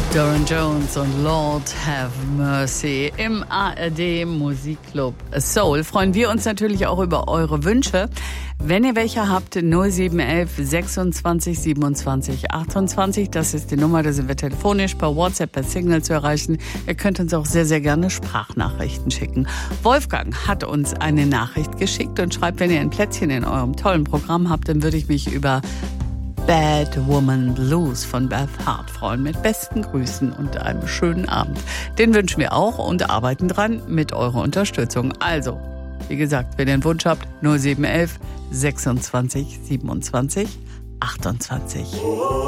Doran Jones und Lord Have Mercy im ARD Musikclub Soul. Freuen wir uns natürlich auch über eure Wünsche. Wenn ihr welche habt, 0711 26 27 28. Das ist die Nummer, da sind wir telefonisch, per WhatsApp, per Signal zu erreichen. Ihr könnt uns auch sehr, sehr gerne Sprachnachrichten schicken. Wolfgang hat uns eine Nachricht geschickt und schreibt, wenn ihr ein Plätzchen in eurem tollen Programm habt, dann würde ich mich über Bad Woman Blues von Beth Hart freuen. Mit besten Grüßen und einem schönen Abend. Den wünschen wir auch und arbeiten dran mit eurer Unterstützung. Also, wie gesagt, wenn ihr einen Wunsch habt, 0711 26 27 28.